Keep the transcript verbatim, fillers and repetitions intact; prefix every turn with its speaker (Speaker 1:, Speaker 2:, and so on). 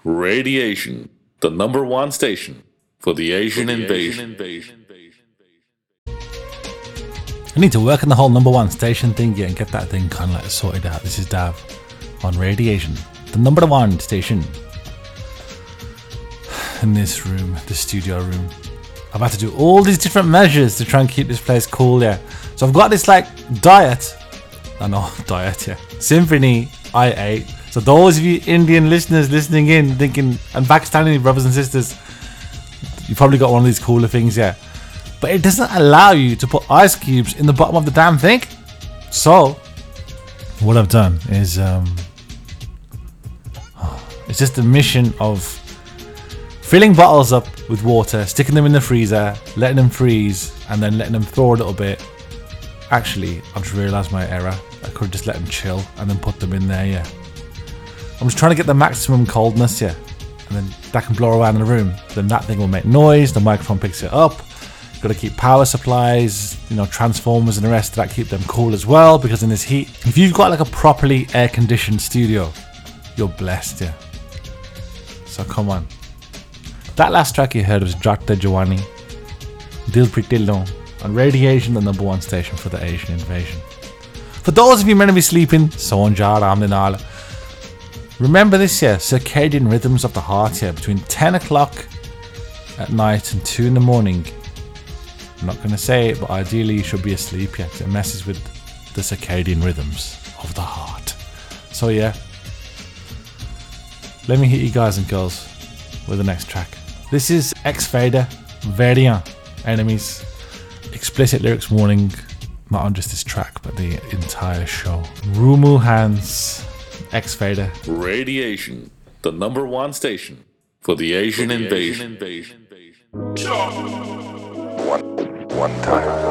Speaker 1: Radiation, the number one station for the Asian, for the invasion. Asian invasion.
Speaker 2: I need to work on the whole number one station thing yeah, and get that thing kind of like sorted out. This is Dav on Radiation, the number one station. In this room, the studio room, I've had to do all these different measures to try and keep this place cool, yeah. So I've got this like diet, I know, diet, yeah, Symphony I eight. So those of you Indian listeners listening in, thinking, and Pakistani brothers and sisters, you probably got one of these cooler things, yeah. But it doesn't allow you to put ice cubes in the bottom of the damn thing. So what I've done is, um, it's just a mission of filling bottles up with water, sticking them in the freezer, letting them freeze, and then letting them thaw a little bit. Actually, I've just realised my error. I could just let them chill and then put them in there, yeah. I'm just trying to get the maximum coldness, yeah. And then that can blow around in the room. Then that thing will make noise, the microphone picks it up. You've got to keep power supplies, you know, transformers and the rest of that, keep them cool as well, because in this heat, if you've got like a properly air-conditioned studio, you're blessed, yeah. So come on. That last track you heard was Jagte Jawani, Dil Priti Lo, on Radiation, the number one station for the Asian invasion. For those of you meant to be sleeping, Son Ja Ram Dinal. Remember this year, circadian rhythms of the heart here, between ten o'clock at night and two in the morning. I'm not going to say it, but ideally you should be asleep yet, because it messes with the circadian rhythms of the heart. So yeah, let me hit you guys and girls with the next track. This is X Fader, Variant, Enemies. Explicit lyrics warning, not on just this track, but the entire show. Rumu Hans, X Fader.
Speaker 1: Radiation, the number one station for the Asian, for the invasion. Asian invasion.
Speaker 3: One, one time.